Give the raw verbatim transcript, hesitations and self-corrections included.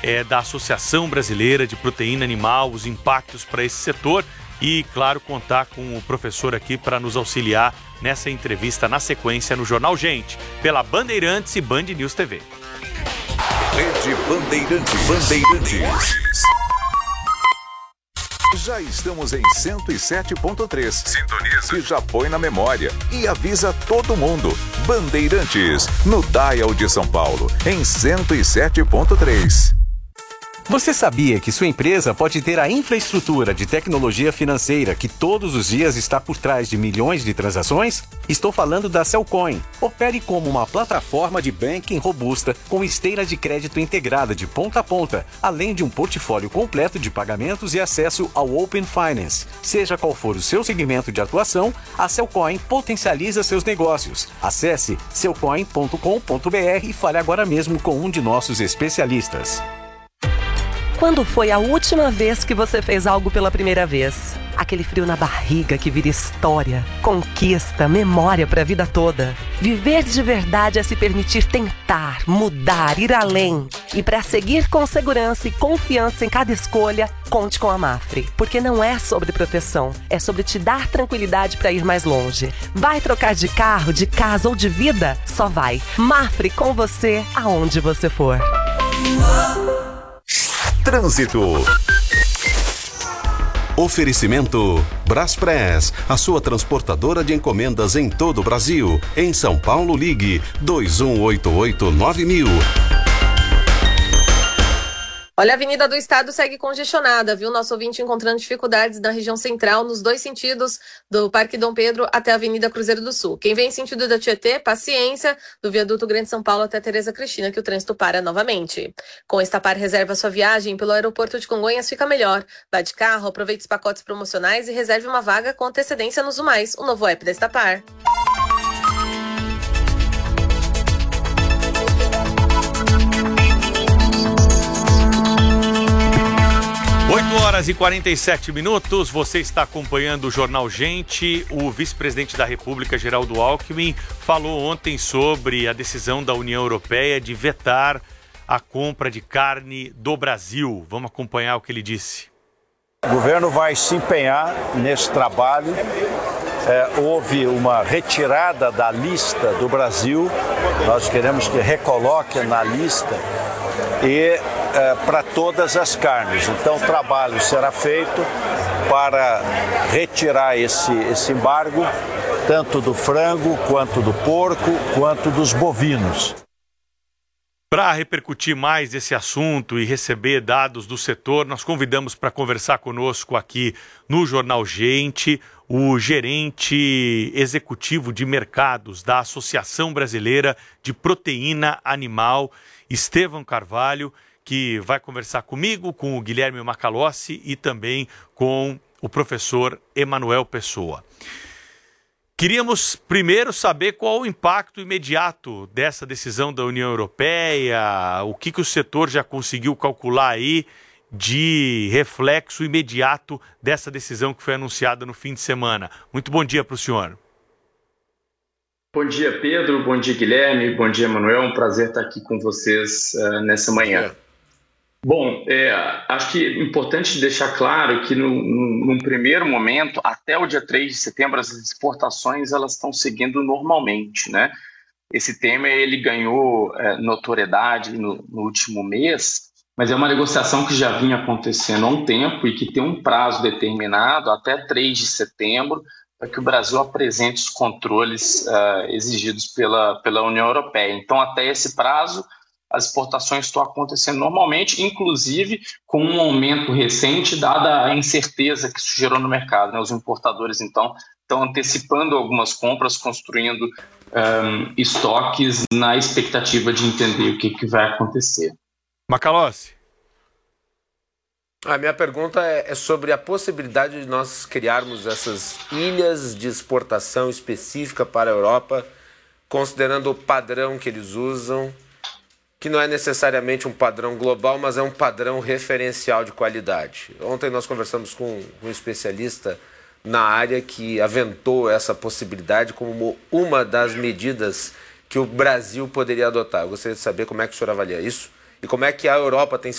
é, da Associação Brasileira de Proteína Animal, os impactos para esse setor e, claro, contar com o professor aqui para nos auxiliar nessa entrevista na sequência no Jornal Gente, pela Bandeirantes e Band News T V. Rede Bandeirantes. Bandeirantes. Já estamos em cento e sete ponto três. Sintoniza. E já põe na memória. E avisa todo mundo. Bandeirantes, no Dial de São Paulo, em cento e sete ponto três. Você sabia que sua empresa pode ter a infraestrutura de tecnologia financeira que todos os dias está por trás de milhões de transações? Estou falando da Cellcoin. Opere como uma plataforma de banking robusta com esteira de crédito integrada de ponta a ponta, além de um portfólio completo de pagamentos e acesso ao Open Finance. Seja qual for o seu segmento de atuação, a Cellcoin potencializa seus negócios. Acesse cellcoin ponto com ponto b r e fale agora mesmo com um de nossos especialistas. Quando foi a última vez que você fez algo pela primeira vez? Aquele frio na barriga que vira história, conquista, memória para a vida toda. Viver de verdade é se permitir tentar, mudar, ir além. E para seguir com segurança e confiança em cada escolha, conte com a Mafre. Porque não é sobre proteção, é sobre te dar tranquilidade para ir mais longe. Vai trocar de carro, de casa ou de vida? Só vai. Mafre com você, aonde você for. Trânsito. Oferecimento Braspress, a sua transportadora de encomendas em todo o Brasil. Em São Paulo, ligue dois um oito oito nove mil. Olha, a Avenida do Estado segue congestionada, viu? Nosso ouvinte encontrando dificuldades na região central, nos dois sentidos, do Parque Dom Pedro até a Avenida Cruzeiro do Sul. Quem vem em sentido da Tietê, paciência, do Viaduto Grande São Paulo até Tereza Cristina, que o trânsito para novamente. Com a Estapar, reserva sua viagem pelo aeroporto de Congonhas, fica melhor. Vá de carro, aproveite os pacotes promocionais e reserve uma vaga com antecedência nos Mais, o novo app da Estapar. oito horas e quarenta e sete minutos, você está acompanhando o Jornal Gente. O vice-presidente da República, Geraldo Alckmin, falou ontem sobre a decisão da União Europeia de vetar a compra de carne do Brasil. Vamos acompanhar o que ele disse. O governo vai se empenhar nesse trabalho. É, houve uma retirada da lista do Brasil. Nós queremos que recoloque na lista e é, para todas as carnes. Então o trabalho será feito para retirar esse, esse embargo, tanto do frango, quanto do porco, quanto dos bovinos. Para repercutir mais esse assunto e receber dados do setor, nós convidamos para conversar conosco aqui no Jornal Gente o gerente executivo de mercados da Associação Brasileira de Proteína Animal, Estevão Carvalho, que vai conversar comigo, com o Guilherme Macalossi e também com o professor Emanuel Pessoa. Queríamos primeiro saber qual o impacto imediato dessa decisão da União Europeia, o que, que o setor já conseguiu calcular aí de reflexo imediato dessa decisão que foi anunciada no fim de semana. Muito bom dia para o senhor. Bom dia, Pedro. Bom dia, Guilherme. Bom dia, Emanuel. Um prazer estar aqui com vocês uh, nessa manhã. Bom, é, acho que é importante deixar claro que no, no, num primeiro momento, até o dia três de setembro, as exportações elas estão seguindo normalmente, né? Esse tema ele ganhou é, notoriedade no, no último mês, mas é uma negociação que já vinha acontecendo há um tempo e que tem um prazo determinado até três de setembro para que o Brasil apresente os controles uh, exigidos pela, pela União Europeia. Então, até esse prazo, as exportações estão acontecendo normalmente, inclusive com um aumento recente, dada a incerteza que isso gerou no mercado, né? Os importadores, então, estão antecipando algumas compras, construindo um, estoques na expectativa de entender o que, que vai acontecer. Macalossi. A minha pergunta é sobre a possibilidade de nós criarmos essas ilhas de exportação específica para a Europa, considerando o padrão que eles usam, que não é necessariamente um padrão global, mas é um padrão referencial de qualidade. Ontem nós conversamos com um especialista na área que aventou essa possibilidade como uma das medidas que o Brasil poderia adotar. Eu gostaria de saber como é que o senhor avalia isso e como é que a Europa tem se